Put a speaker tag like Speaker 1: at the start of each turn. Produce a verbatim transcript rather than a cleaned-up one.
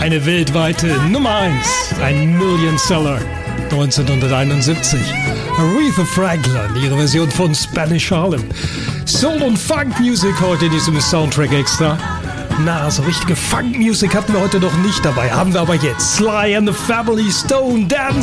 Speaker 1: Eine weltweite Nummer eins, ein Million Seller neunzehnhunderteinundsiebzig. Aretha Franklin, ihre Version von Spanish Harlem. Soul und Funk Music heute in diesem Soundtrack extra. Na, so richtige Funk Music hatten wir heute noch nicht dabei, haben wir aber jetzt. Sly and the Family Stone Dance